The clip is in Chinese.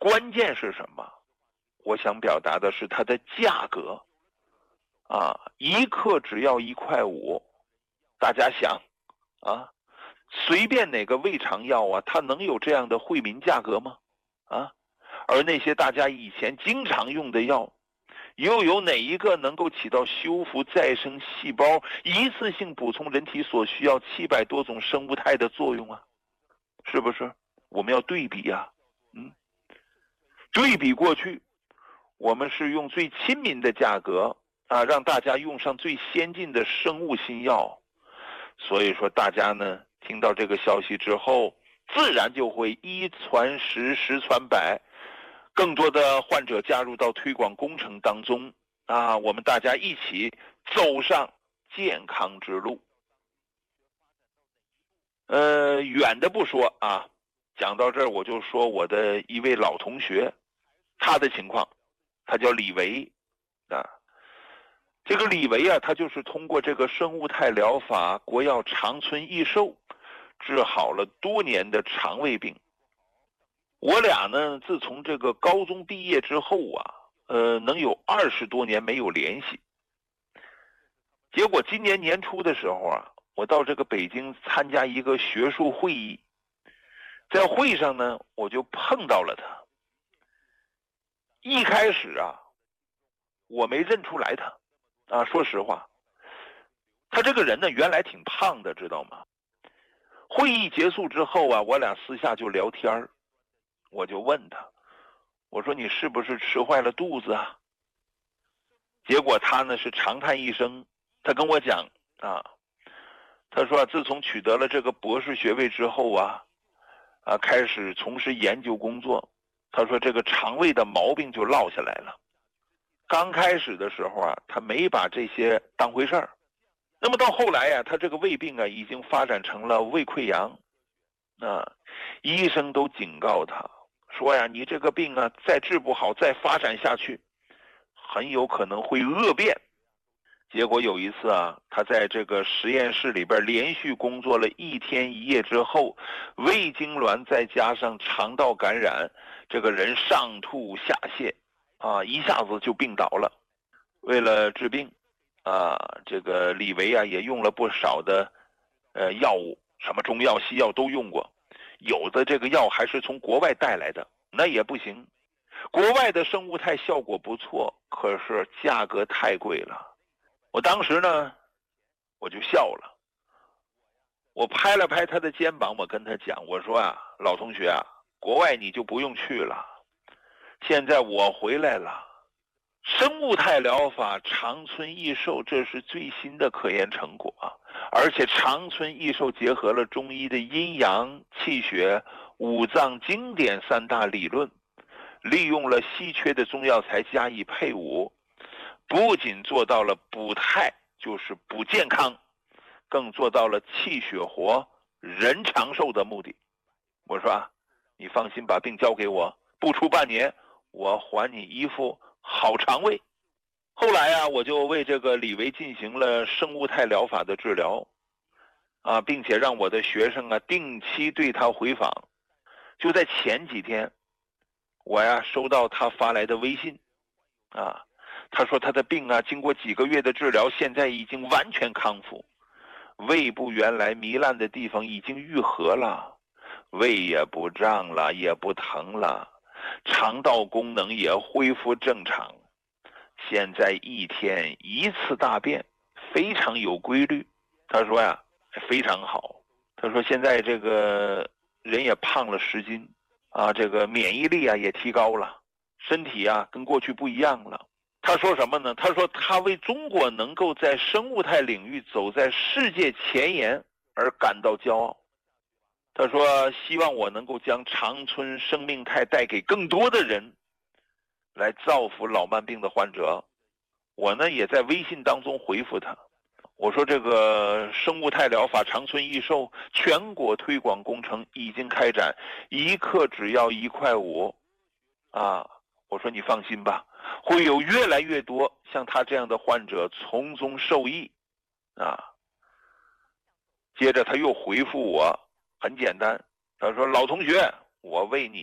关键是什么？我想表达的是它的价格，1克只要1块5。大家想啊，随便哪个胃肠药啊，它能有这样的惠民价格吗？而那些大家以前经常用的药，又有哪一个能够起到修复再生细胞、一次性补充人体所需要700多种生物态的作用啊？是不是？我们要对比啊，对比过去，我们是用最亲民的价格让大家用上最先进的生物新药，所以说大家呢听到这个消息之后，自然就会一传十，十传百，更多的患者加入到推广工程当中我们大家一起走上健康之路。远的不说讲到这儿我就说我的一位老同学，他的情况，他叫李维这个李维他就是通过这个生物态疗法国药长春益寿治好了多年的肠胃病。我俩呢自从这个高中毕业之后能有20多年没有联系。结果今年年初的时候我到这个北京参加一个学术会议，在会上呢我就碰到了他。一开始我没认出来他说实话，他这个人呢原来挺胖的，知道吗？会议结束之后我俩私下就聊天，我就问他，我说你是不是吃坏了肚子啊？结果他呢是长叹一声，他跟我讲他说自从取得了这个博士学位之后开始从事研究工作，他说这个肠胃的毛病就落下来了。刚开始的时候他没把这些当回事儿，那么到后来他这个胃病已经发展成了胃溃疡医生都警告他说你这个病再治不好，再发展下去很有可能会恶变。结果有一次他在这个实验室里边连续工作了1天1夜之后，胃痉挛再加上肠道感染，这个人上吐下泻一下子就病倒了。为了治病这个李维也用了不少的药物，什么中药西药都用过，有的这个药还是从国外带来的，那也不行。国外的生物态效果不错，可是价格太贵了。我当时呢我就笑了，我拍了拍他的肩膀，我跟他讲，我说老同学国外你就不用去了，现在我回来了，生物态疗法长春益寿这是最新的科研成果而且长春益寿结合了中医的阴阳、气血、五脏经典3大理论，利用了稀缺的中药材加以配伍，不仅做到了补态，就是补健康，更做到了气血活、人长寿的目的。我说你放心把病交给我，不出半年我还你一副好肠胃。后来我就为这个李维进行了生物态疗法的治疗并且让我的学生定期对他回访。就在前几天，我收到他发来的微信他说他的病经过几个月的治疗，现在已经完全康复，胃部原来糜烂的地方已经愈合了，胃也不胀了，也不疼了，肠道功能也恢复正常，现在1天1次大便，非常有规律。他说非常好。他说现在这个人也胖了10斤这个免疫力也提高了，身体跟过去不一样了。他说什么呢？他说他为中国能够在生物态领域走在世界前沿而感到骄傲。他说希望我能够将长春生命态带给更多的人，来造福老慢病的患者。我呢也在微信当中回复他，我说这个生物态疗法长春益寿全国推广工程已经开展，1克只要1块5我说你放心吧，会有越来越多像他这样的患者从中受益接着他又回复我，很简单，他说老同学，我为你